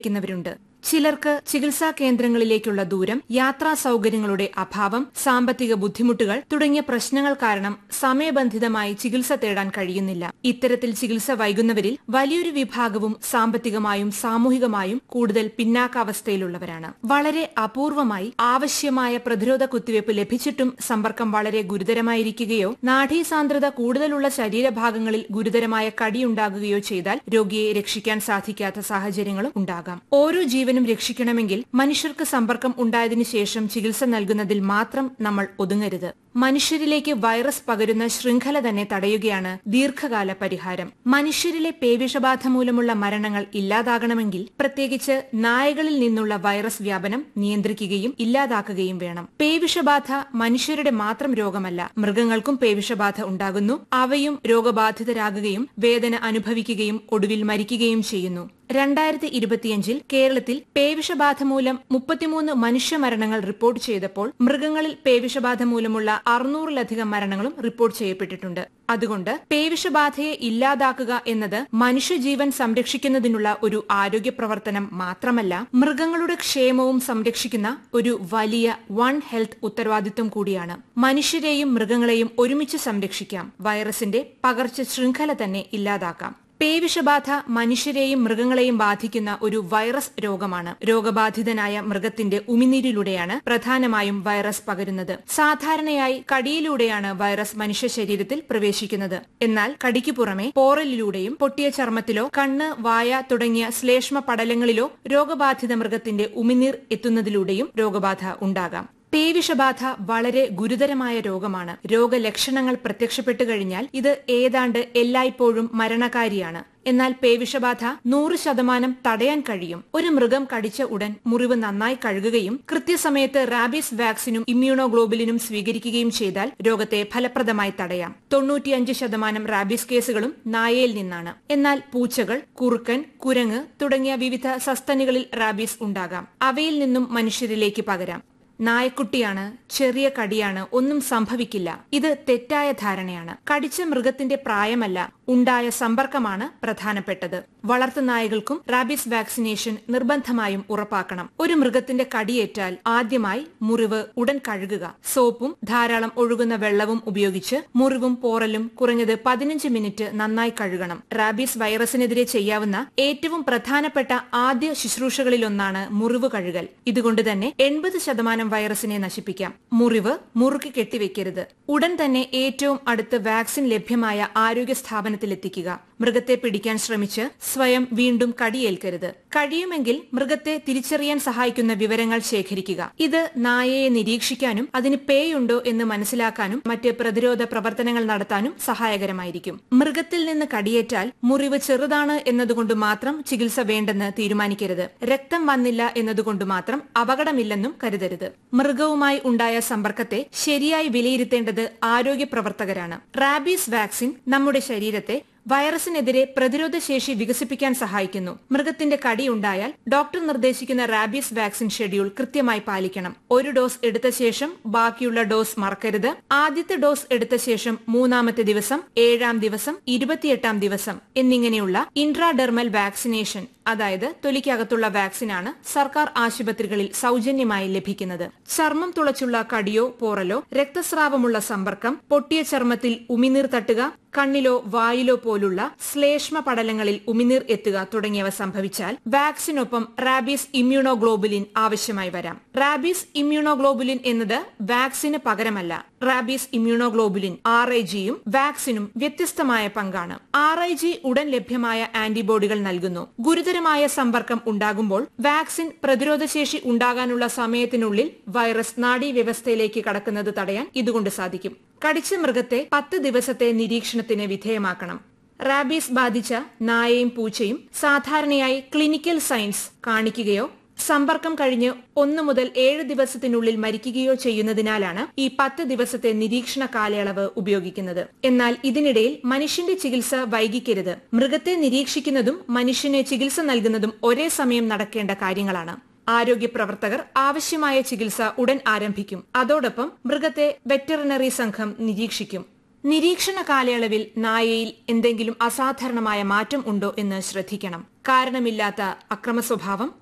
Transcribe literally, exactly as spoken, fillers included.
ുന്നവരുണ്ട്. ചിലർക്ക് ചികിത്സാ കേന്ദ്രങ്ങളിലേക്കുള്ള ദൂരം, യാത്രാ സൌകര്യങ്ങളുടെ അഭാവം, സാമ്പത്തിക ബുദ്ധിമുട്ടുകൾ തുടങ്ങിയ പ്രശ്നങ്ങൾ കാരണം സമയബന്ധിതമായി ചികിത്സ തേടാൻ കഴിയുന്നില്ല. ഇത്തരത്തിൽ ചികിത്സ വൈകുന്നവരിൽ വലിയൊരു വിഭാഗവും സാമ്പത്തികമായും സാമൂഹികമായും കൂടുതൽ പിന്നാക്കാവസ്ഥയിലുള്ളവരാണ്. വളരെ അപൂർവമായി ആവശ്യമായ പ്രതിരോധ കുത്തിവയ്പ് ലഭിച്ചിട്ടും സമ്പർക്കം വളരെ ഗുരുതരമായിരിക്കുകയോ നാഡീസാന്ദ്രത കൂടുതലുള്ള ശരീരഭാഗങ്ങളിൽ ഗുരുതരമായ കടിയുണ്ടാകുകയോ ചെയ്താൽ രോഗിയെ രക്ഷിക്കാൻ സാധിക്കാത്ത സാഹചര്യങ്ങളും ഉണ്ടാകാം. ഓരോ ജീവനും രക്ഷിക്കണമെങ്കിൽ മനുഷ്യർക്ക് സമ്പർക്കം ഉണ്ടായതിനു ശേഷം ചികിത്സ നൽകുന്നതിൽ മാത്രം നമ്മൾ ഒതുങ്ങരുത്. മനുഷ്യരിലേക്ക് വൈറസ് പകരുന്ന ശൃംഖല തന്നെ തടയുകയാണ് ദീർഘകാല പരിഹാരം. മനുഷ്യരിലെ പേവിഷബാധ മൂലമുള്ള മരണങ്ങൾ ഇല്ലാതാകണമെങ്കിൽ പ്രത്യേകിച്ച് നായകളിൽ നിന്നുള്ള വൈറസ് വ്യാപനം നിയന്ത്രിക്കുകയും ഇല്ലാതാക്കുകയും വേണം. പേവിഷബാധ മനുഷ്യരുടെ മാത്രം രോഗമല്ല, മൃഗങ്ങൾക്കും പേവിഷബാധ ഉണ്ടാകുന്നു. അവയും രോഗബാധിതരാകുകയും വേദന അനുഭവിക്കുകയും ഒടുവിൽ മരിക്കുകയും ചെയ്യുന്നു. രണ്ടായിരത്തി ഇരുപത്തിയഞ്ചിൽ കേരളത്തിൽ പേവിഷബാധ മൂലം മുപ്പത്തിമൂന്ന് മനുഷ്യമരണങ്ങൾ റിപ്പോർട്ട് ചെയ്തപ്പോൾ മൃഗങ്ങളിൽ പേവിഷബാധ മൂലമുള്ള അറുന്നൂറിലധികം മരണങ്ങളും റിപ്പോർട്ട് ചെയ്യപ്പെട്ടിട്ടുണ്ട്. അതുകൊണ്ട് പേവിഷബാധയെ ഇല്ലാതാക്കുക എന്നത് മനുഷ്യജീവൻ സംരക്ഷിക്കുന്നതിനുള്ള ഒരു ആരോഗ്യ പ്രവർത്തനം മാത്രമല്ല, മൃഗങ്ങളുടെ ക്ഷേമവും സംരക്ഷിക്കുന്ന ഒരു വലിയ വൺ ഹെൽത്ത് ഉത്തരവാദിത്വം കൂടിയാണ്. മനുഷ്യരെയും മൃഗങ്ങളെയും ഒരുമിച്ച് സംരക്ഷിക്കാം. വൈറസിന്റെ പകർച്ച ശൃംഖല തന്നെ ഇല്ലാതാക്കാം. പേവിഷബാധ മനുഷ്യരെയും മൃഗങ്ങളെയും ബാധിക്കുന്ന ഒരു വൈറസ് രോഗമാണ്. രോഗബാധിതനായ മൃഗത്തിന്റെ ഉമിനീരിലൂടെയാണ് പ്രധാനമായും വൈറസ് പകരുന്നത്. സാധാരണയായി കടിയിലൂടെയാണ് വൈറസ് മനുഷ്യ ശരീരത്തിൽ പ്രവേശിക്കുന്നത്. എന്നാൽ കടിക്കു പുറമെ പോറലിലൂടെയും പൊട്ടിയ ചർമ്മത്തിലോ കണ്ണ്, വായ തുടങ്ങിയ ശ്ലേഷ്മ പടലങ്ങളിലോ രോഗബാധിത മൃഗത്തിന്റെ ഉമിനീർ എത്തുന്നതിലൂടെയും രോഗബാധ ഉണ്ടാകാം. പേവിഷബാധ വളരെ ഗുരുതരമായ രോഗമാണ്. രോഗലക്ഷണങ്ങൾ പ്രത്യക്ഷപ്പെട്ടു കഴിഞ്ഞാൽ ഇത് ഏതാണ്ട് എല്ലായ്പ്പോഴും മരണകാരിയാണ്. എന്നാൽ പേവിഷബാധ നൂറ് ശതമാനം തടയാൻ കഴിയും. ഒരു മൃഗം കടിച്ച ഉടൻ മുറിവ് നന്നായി കഴുകുകയും കൃത്യസമയത്ത് റാബീസ് വാക്സിനും ഇമ്മ്യൂണോഗ്ലോബുലിനും സ്വീകരിക്കുകയും ചെയ്താൽ രോഗത്തെ ഫലപ്രദമായി തടയാം. തൊണ്ണൂറ്റിയഞ്ച് ശതമാനം റാബീസ് കേസുകളും നായയിൽ നിന്നാണ്. എന്നാൽ പൂച്ചകൾ, കുറുക്കൻ, കുരങ്ങ് തുടങ്ങിയ വിവിധ സസ്തനികളിൽ റാബീസ് ഉണ്ടാകാം. അവയിൽ നിന്നും മനുഷ്യരിലേക്ക് പകരാം. നായക്കുട്ടിയാണ്, ചെറിയ കടിയാണ്, ഒന്നും സംഭവിക്കില്ല. ഇത് തെറ്റായ ധാരണയാണ്. കടിച്ച മൃഗത്തിന്റെ പ്രായമല്ല, ഉണ്ടായ സമ്പർക്കമാണ് പ്രധാനപ്പെട്ടത്. വളർത്തുനായകൾക്കും റാബീസ് വാക്സിനേഷൻ നിർബന്ധമായും ഉറപ്പാക്കണം. ഒരു മൃഗത്തിന്റെ കടിയേറ്റാൽ ആദ്യമായി മുറിവ് ഉടൻ കഴുകുക. സോപ്പും ധാരാളം ഒഴുകുന്ന വെള്ളവും ഉപയോഗിച്ച് മുറിവും പോറലും കുറഞ്ഞത് പതിനഞ്ച് മിനിറ്റ് നന്നായി കഴുകണം. റാബീസ് വൈറസിനെതിരെ ചെയ്യാവുന്ന ഏറ്റവും പ്രധാനപ്പെട്ട ആദ്യ ശുശ്രൂഷകളിലൊന്നാണ് മുറിവ് കഴുകൽ. ഇതുകൊണ്ട് തന്നെ എൺപത് ശതമാനം വൈറസിനെ നശിപ്പിക്കാം. മുറിവ് മുറുക്കി കെട്ടിവെക്കരുത്. ഉടൻ തന്നെ ഏറ്റവും അടുത്ത് വാക്സിൻ ലഭ്യമായ ആരോഗ്യ സ്ഥാപനത്തിലെത്തിക്കുക. മൃഗത്തെ പിടിക്കാൻ ശ്രമിച്ച് സ്വയം വീണ്ടും കടിയേൽക്കരുത്. കഴിയുമെങ്കിൽ മൃഗത്തെ തിരിച്ചറിയാൻ സഹായിക്കുന്ന വിവരങ്ങൾ ശേഖരിക്കുക. ഇത് നായയെ നിരീക്ഷിക്കാനും അതിന് പേയുണ്ടോ എന്ന് മനസ്സിലാക്കാനും മറ്റ് പ്രതിരോധ പ്രവർത്തനങ്ങൾ നടത്താനും സഹായകരമായിരിക്കും. മൃഗത്തിൽ നിന്ന് കടിയേറ്റാൽ മുറിവ് ചെറുതാണ് എന്നതുകൊണ്ട് മാത്രം ചികിത്സ വേണ്ടെന്ന് തീരുമാനിക്കരുത്. രക്തം വന്നില്ല എന്നതുകൊണ്ട് മാത്രം അപകടമില്ലെന്നും കരുതരുത്. മൃഗവുമായി ഉണ്ടായ സമ്പർക്കത്തെ ശരിയായി വിലയിരുത്തേണ്ടത് ആരോഗ്യ പ്രവർത്തകരാണ്. റാബീസ് വാക്സിൻ നമ്മുടെ ശരീരത്തെ വൈറസിനെതിരെ പ്രതിരോധ ശേഷി വികസിപ്പിക്കാൻ സഹായിക്കുന്നു. മൃഗത്തിന്റെ കടിയുണ്ടായാൽ ഡോക്ടർ നിർദ്ദേശിക്കുന്ന റാബീസ് വാക്സിൻ ഷെഡ്യൂൾ കൃത്യമായി പാലിക്കണം. ഒരു ഡോസ് എടുത്ത ശേഷം ബാക്കിയുള്ള ഡോസ് മറക്കരുത്. ആദ്യത്തെ ഡോസ് എടുത്ത ശേഷം മൂന്നാമത്തെ ദിവസം, ഏഴാം ദിവസം, ഇരുപത്തിയെട്ടാം ദിവസം എന്നിങ്ങനെയുള്ള ഇൻട്രാഡെർമൽ വാക്സിനേഷൻ, അതായത് തൊലിക്കകത്തുള്ള വാക്സിനാണ് സർക്കാർ ആശുപത്രികളിൽ സൗജന്യമായി ലഭിക്കുന്നത്. ചർമ്മം തുളച്ചുള്ള കടിയോ പോറലോ, രക്തസ്രാവമുള്ള സമ്പർക്കം, പൊട്ടിയ ചർമ്മത്തിൽ ഉമിനീർ തട്ടുക, കണ്ണിലോ വായിലോ പോലുള്ള ശ്ലേഷ്മ പടലങ്ങളിൽ ഉമിനീർ എത്തുക തുടങ്ങിയവ സംഭവിച്ചാൽ വാക്സിനൊപ്പം റാബീസ് ഇമ്മ്യൂണോഗ്ലോബുലിൻ ആവശ്യമായി വരാം. റാബീസ് ഇമ്മ്യൂണോഗ്ലോബുലിൻ എന്നത് വാക്സിന് പകരമല്ല. റാബീസ് ഇമ്മ്യൂണോഗ്ലോബുലിൻ ആർ ഐ ജിയും വാക്സിനും വ്യത്യസ്തമായ പങ്കാണ്. ആർ ഐ ജി ഉടൻ ലഭ്യമായ ആന്റിബോഡികൾ നൽകുന്നു. ഗുരുതരമായ സമ്പർക്കം ഉണ്ടാകുമ്പോൾ വാക്സിൻ പ്രതിരോധശേഷി ഉണ്ടാകാനുള്ള സമയത്തിനുള്ളിൽ വൈറസ് നാഡീവ്യവസ്ഥയിലേക്ക് കടക്കുന്നത് തടയാൻ ഇതുകൊണ്ട് സാധിക്കും. കടിച്ച മൃഗത്തെ പത്ത് ദിവസത്തെ നിരീക്ഷണത്തിന് വിധേയമാക്കണം. റാബീസ് ബാധിച്ച നായയും പൂച്ചയും സാധാരണയായി ക്ലിനിക്കൽ സൈൻസ് കാണിക്കുകയോ സമ്പർക്കം കഴിഞ്ഞ് ഒന്ന് മുതൽ ഏഴ് ദിവസത്തിനുള്ളിൽ മരിക്കുകയോ ചെയ്യുന്നതിനാലാണ് ഈ പത്ത് ദിവസത്തെ നിരീക്ഷണ കാലയളവ് ഉപയോഗിക്കുന്നത്. എന്നാൽ ഇതിനിടയിൽ മനുഷ്യന്റെ ചികിത്സ വൈകിക്കരുത്. മൃഗത്തെ നിരീക്ഷിക്കുന്നതും മനുഷ്യന് ചികിത്സ നൽകുന്നതും ഒരേ സമയം നടക്കേണ്ട കാര്യങ്ങളാണ്. ആരോഗ്യ പ്രവർത്തകർ ആവശ്യമായ ചികിത്സ ഉടൻ ആരംഭിക്കും. അതോടൊപ്പം മൃഗത്തെ വെറ്ററിനറി സംഘം നിരീക്ഷിക്കും. നിരീക്ഷണ കാലയളവിൽ നായയിൽ എന്തെങ്കിലും അസാധാരണമായ മാറ്റം ഉണ്ടോ എന്ന് ശ്രദ്ധിക്കണം. കാരണമില്ലാത്ത അക്രമ സ്വഭാവം,